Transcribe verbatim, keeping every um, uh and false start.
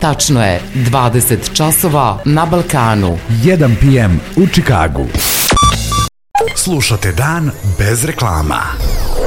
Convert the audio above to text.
Tačno je, dvadeset časova na Balkanu. jedan pe em u Čikagu. Slušate Dan bez reklama.